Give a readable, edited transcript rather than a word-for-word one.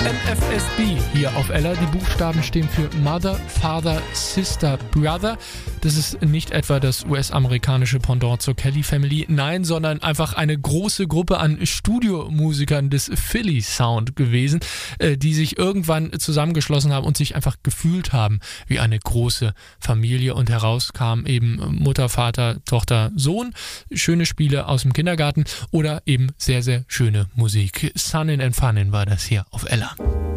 MFSB hier auf Ella. Die Buchstaben stehen für Mother, Father, Sister, Brother. Das ist nicht etwa das US-amerikanische Pendant zur Kelly Family, nein, sondern einfach eine große Gruppe an Studiomusikern des Philly Sound gewesen, die sich irgendwann zusammengeschlossen haben und sich einfach gefühlt haben wie eine große Familie. Und heraus kam eben Mutter, Vater, Tochter, Sohn, schöne Spiele aus dem Kindergarten oder eben sehr, sehr schöne Musik. Sunnin' and Funnin' war das hier auf Ella.